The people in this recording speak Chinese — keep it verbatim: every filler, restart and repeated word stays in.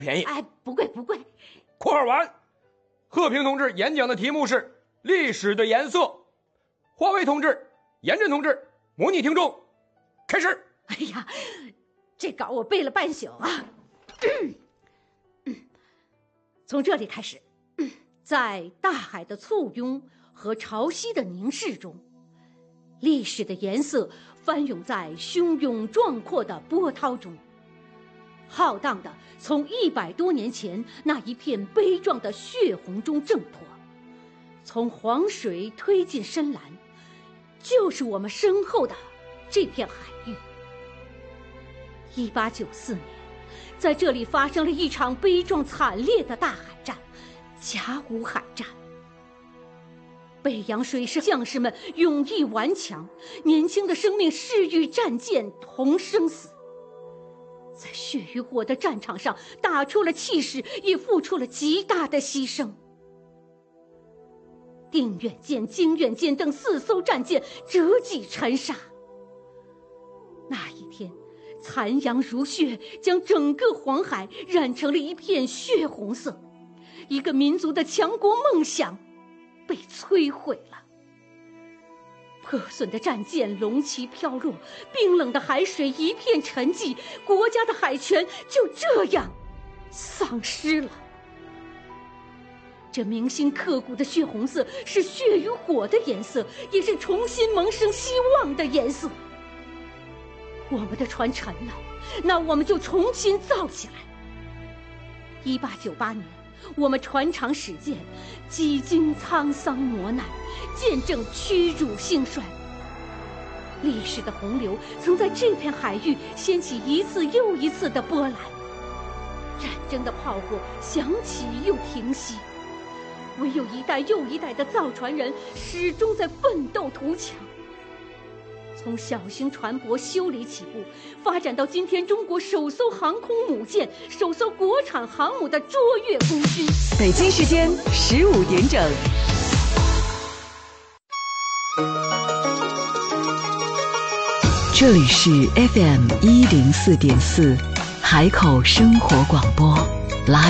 便宜。 哎，不贵不贵。 括号完，贺平同志演讲的题目是历史的颜色。华为同志、严震同志模拟听众，开始。 哎呀，这稿我背了半宿啊。从这里开始，在大海的簇拥和潮汐的凝视中，历史的颜色翻涌在汹涌壮阔的波涛中，浩荡的从一百多年前那一片悲壮的血红中挣脱，从黄水推进深蓝，就是我们身后的这片海域。一八九四年，在这里发生了一场悲壮惨烈的大海战——甲午海战。北洋水师将士们勇毅顽强，年轻的生命誓与战舰同生死，在血与火的战场上打出了气势，也付出了极大的牺牲。定远舰、经远舰等四艘战舰折戟沉沙。那一天，残阳如血，将整个黄海染成了一片血红色，一个民族的强国梦想被摧毁了。破损的战舰龙旗飘落，冰冷的海水一片沉寂，国家的海权就这样丧失了。这铭心刻骨的血红色是血与火的颜色，也是重新萌生希望的颜色。我们的船沉了，那我们就重新造起来。一八九八年，我们船厂始建，几经沧桑磨难，见证屈辱兴衰。历史的洪流曾在这片海域掀起一次又一次的波澜，战争的炮火响起又停息，唯有一代又一代的造船人始终在奋斗图强。从小型船舶修理起步，发展到今天中国首艘航空母舰、首艘国产航母的卓越功勋。 北京时间十五点整。这里是 F M 一零四点四，海口生活广播。